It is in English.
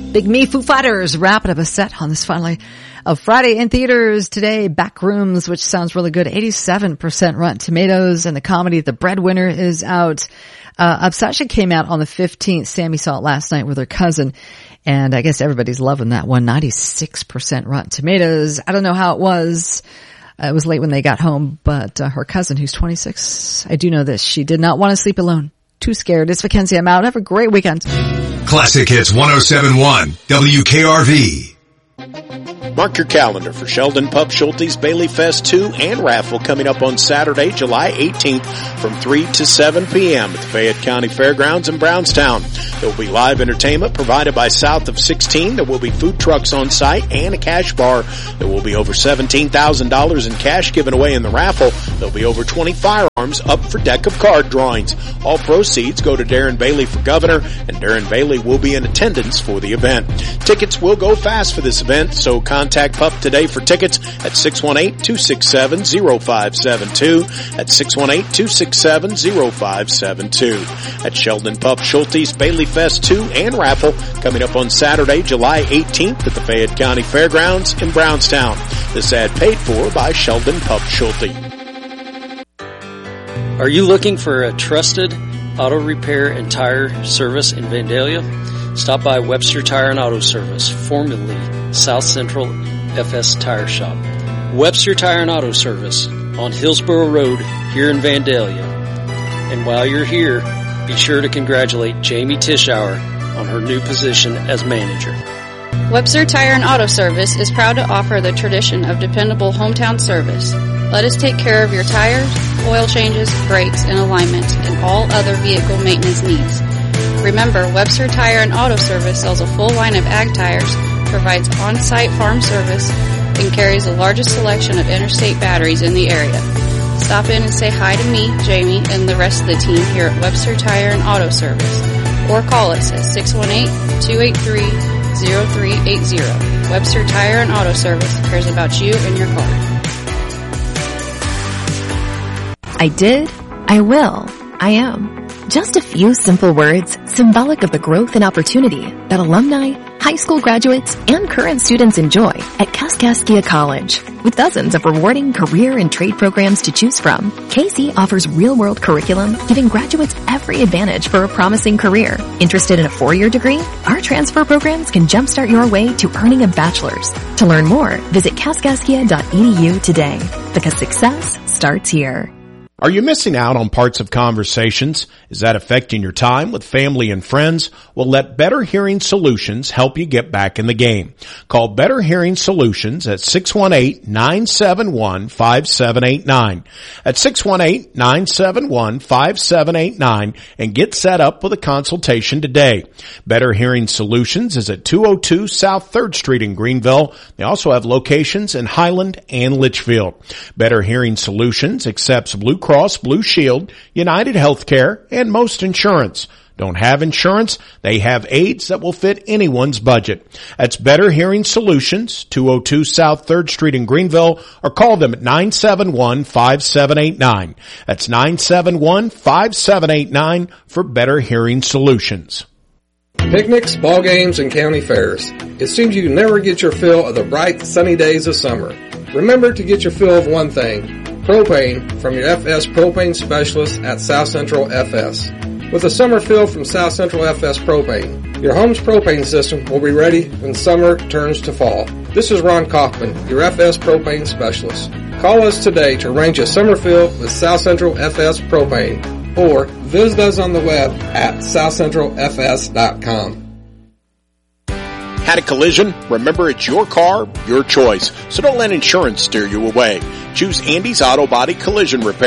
Big Me Foo Fighters wrapping up a set on this finally of Friday in theaters today. Backrooms, which sounds really good. 87% Rotten Tomatoes, and the comedy The Breadwinner is out. Obsession came out on the 15th. Sammy saw it last night with her cousin, and I guess everybody's loving that one. 96% Rotten Tomatoes. I don't know how it was. It was late when they got home, but her cousin, who's 26, I do know this, she did not want to sleep alone. Too scared. It's Mackenzie. I'm out. Have a great weekend. Classic Hits 107.1 WKRV. Mark your calendar for Sheldon Pup Schulte's Bailey Fest 2 and raffle coming up on Saturday, July 18th from 3 to 7 p.m. at the Fayette County Fairgrounds in Brownstown. There will be live entertainment provided by South of 16. There will be food trucks on site and a cash bar. There will be over $17,000 in cash given away in the raffle. There will be over 20 firearms up for deck of card drawings. All proceeds go to Darren Bailey for governor, and Darren Bailey will be in attendance for the event. Tickets will go fast for this event, so contact Pup today for tickets at 618-267-0572. That's 618-267-0572. At Sheldon Pup Schulte's Bailey Fest 2 and raffle coming up on Saturday, July 18th at the Fayette County Fairgrounds in Brownstown. This ad paid for by Sheldon Pup Schulte. Are you looking for a trusted auto repair and tire service in Vandalia? Stop by Webster Tire and Auto Service, formerly South Central FS Tire Shop. Webster Tire and Auto Service on Hillsborough Road here in Vandalia. And while you're here, be sure to congratulate Jamie Tischauer on her new position as manager. Webster Tire and Auto Service is proud to offer the tradition of dependable hometown service. Let us take care of your tires, oil changes, brakes, and alignment, and all other vehicle maintenance needs. Remember, Webster Tire and Auto Service sells a full line of ag tires, provides on-site farm service, and carries the largest selection of interstate batteries in the area. Stop in and say hi to me, Jamie, and the rest of the team here at Webster Tire and Auto Service, or call us at 618-283-0380. Webster Tire and Auto Service cares about you and your car. I did, I will, I am. Just a few simple words symbolic of the growth and opportunity that alumni, high school graduates, and current students enjoy at Kaskaskia College. With dozens of rewarding career and trade programs to choose from, KC offers real-world curriculum, giving graduates every advantage for a promising career. Interested in a 4-year degree? Our transfer programs can jumpstart your way to earning a bachelor's. To learn more, visit kaskaskia.edu today, because success starts here. Are you missing out on parts of conversations? Is that affecting your time with family and friends? Well, let Better Hearing Solutions help you get back in the game. Call Better Hearing Solutions at 618-971-5789. At 618-971-5789 and get set up with a consultation today. Better Hearing Solutions is at 202 South 3rd Street in Greenville. They also have locations in Highland and Litchfield. Better Hearing Solutions accepts Blue Cross Blue Shield, United Healthcare, and most insurance. Don't have insurance? They have aids that will fit anyone's budget. That's Better Hearing Solutions, 202 South 3rd Street in Greenville, or call them at 971-5789. That's 971-5789 for Better Hearing Solutions. Picnics, ball games, and county fairs. It seems you never get your fill of the bright, sunny days of summer. Remember to get your fill of one thing: propane from your FS propane specialist at South Central FS. With a summer fill from South Central FS Propane, your home's propane system will be ready when summer turns to fall. This is Ron Kaufman, your FS propane specialist. Call us today to arrange a summer fill with South Central FS Propane, or visit us on the web at southcentralfs.com. Had a collision? Remember, it's your car, your choice. So don't let insurance steer you away. Choose Andy's Auto Body Collision Repair.